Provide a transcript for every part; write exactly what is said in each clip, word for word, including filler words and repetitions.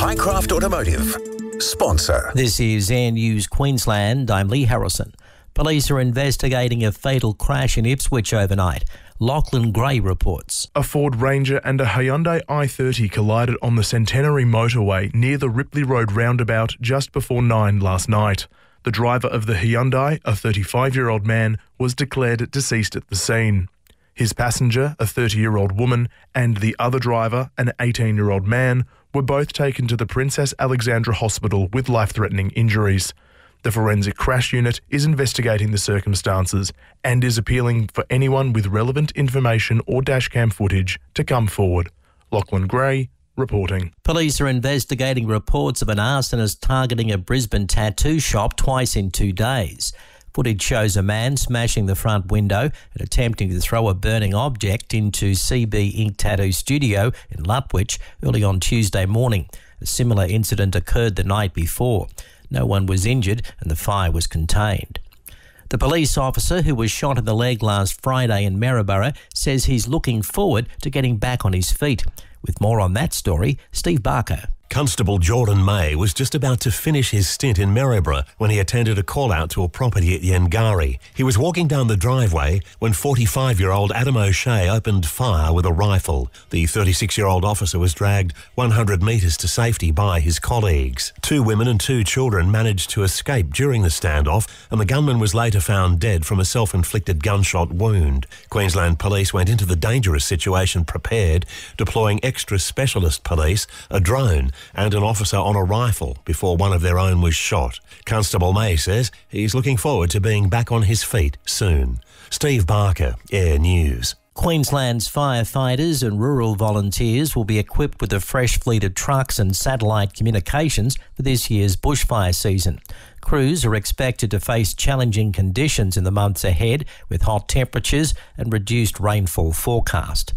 Highcraft Automotive, sponsor. This is Air News Queensland. I'm Lee Harrison. Police are investigating a fatal crash in Ipswich overnight. Lachlan Gray reports. A Ford Ranger and a Hyundai i thirty collided on the Centenary motorway near the Ripley Road roundabout just before nine last night. The driver of the Hyundai, a thirty-five-year-old man, was declared deceased at the scene. His passenger, a thirty-year-old woman, and the other driver, an eighteen-year-old man, were both taken to the Princess Alexandra Hospital with life-threatening injuries. The Forensic Crash Unit is investigating the circumstances and is appealing for anyone with relevant information or dashcam footage to come forward. Lachlan Gray reporting. Police are investigating reports of an arsonist targeting a Brisbane tattoo shop twice in two days. Footage shows a man smashing the front window and attempting to throw a burning object into C B Ink Tattoo Studio in Lutwyche early on Tuesday morning. A similar incident occurred the night before. No one was injured and the fire was contained. The police officer who was shot in the leg last Friday in Maryborough says he's looking forward to getting back on his feet. With more on that story, Steve Barker. Constable Jordan May was just about to finish his stint in Maryborough when he attended a call-out to a property at Yengari. He was walking down the driveway when forty-five-year-old Adam O'Shea opened fire with a rifle. The thirty-six-year-old officer was dragged one hundred metres to safety by his colleagues. Two women and two children managed to escape during the standoff, and the gunman was later found dead from a self-inflicted gunshot wound. Queensland Police went into the dangerous situation prepared, deploying extra specialist police, a drone, and an officer on a rifle before one of their own was shot. Constable May says he's looking forward to being back on his feet soon. Steve Barker, Air News. Queensland's firefighters and rural volunteers will be equipped with a fresh fleet of trucks and satellite communications for this year's bushfire season. Crews are expected to face challenging conditions in the months ahead with hot temperatures and reduced rainfall forecast.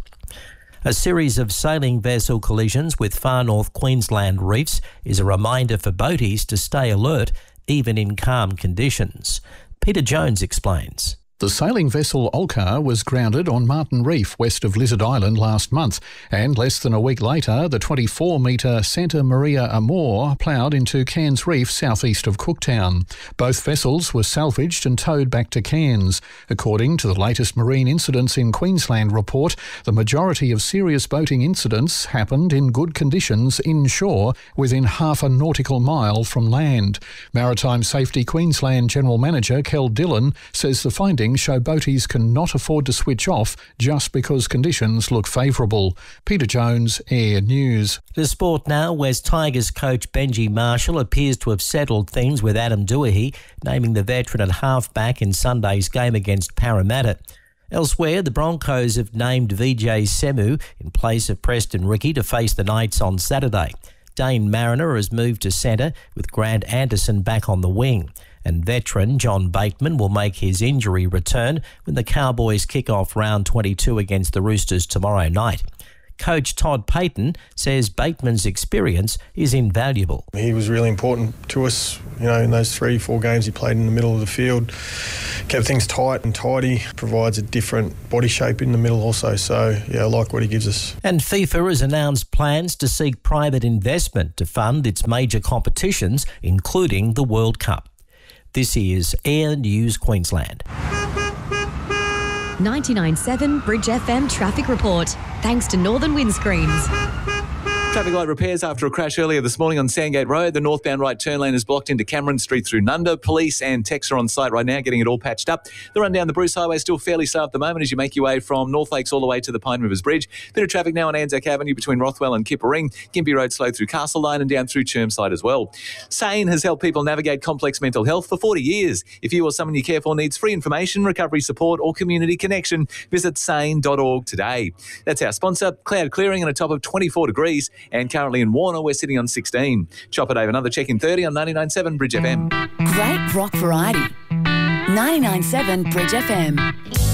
A series of sailing vessel collisions with far north Queensland reefs is a reminder for boaties to stay alert even in calm conditions. Peter Jones explains. The sailing vessel Olcar was grounded on Martin Reef west of Lizard Island last month, and less than a week later the twenty-four metre Santa Maria Amor ploughed into Cairns Reef southeast of Cooktown. Both vessels were salvaged and towed back to Cairns. According to the latest Marine Incidents in Queensland report, the majority of serious boating incidents happened in good conditions inshore within half a nautical mile from land. Maritime Safety Queensland General Manager Kel Dillon says the findings show boaties cannot afford to switch off just because conditions look favourable. Peter Jones, Air News. To sport now, West Tigers coach Benji Marshall appears to have settled things with Adam Doohy, naming the veteran at halfback in Sunday's game against Parramatta. Elsewhere, the Broncos have named Vijay Semu in place of Preston Ricky to face the Knights on Saturday. Dane Mariner has moved to centre with Grant Anderson back on the wing. And veteran John Bateman will make his injury return when the Cowboys kick off round twenty-two against the Roosters tomorrow night. Coach Todd Payton says Bateman's experience is invaluable. He was really important to us, you know, in those three, four games he played in the middle of the field. Kept things tight and tidy, provides a different body shape in the middle also. So, yeah, I like what he gives us. And FIFA has announced plans to seek private investment to fund its major competitions, including the World Cup. This is Air News Queensland. ninety-nine point seven Bridge F M Traffic Report. Thanks to Northern Windscreens. Traffic light repairs after a crash earlier this morning on Sandgate Road. The northbound right turn lane is blocked into Cameron Street through Nunda. Police and techs are on site right now getting it all patched up. The run down the Bruce Highway is still fairly slow at the moment as you make your way from North Lakes all the way to the Pine Rivers Bridge. Bit of traffic now on Anzac Avenue between Rothwell and Kippa-Ring. Gympie Road slow through Castle Line and down through Chermside as well. SANE has helped people navigate complex mental health for forty years. If you or someone you care for needs free information, recovery support or community connection, visit sane dot org today. That's our sponsor. Cloud clearing and a top of twenty-four degrees, and currently in Warner, we're sitting on sixteen. Chopper Dave, another check in thirty on ninety-nine point seven Bridge F M. Great rock variety. ninety-nine point seven Bridge F M.